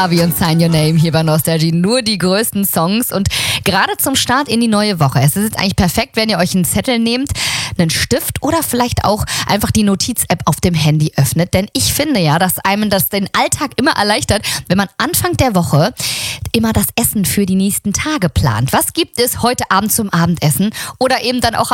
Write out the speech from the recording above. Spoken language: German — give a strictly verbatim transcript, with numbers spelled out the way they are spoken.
Avi und Sign Your Name hier bei Nostalgie. Nur die größten Songs und gerade zum Start in die neue Woche. Es ist jetzt eigentlich perfekt, wenn ihr euch einen Zettel nehmt, einen Stift oder vielleicht auch einfach die Notiz-App auf dem Handy öffnet. Denn ich finde ja, dass einem das den Alltag immer erleichtert, wenn man Anfang der Woche immer das Essen für die nächsten Tage plant. Was gibt es heute Abend zum Abendessen oder eben dann auch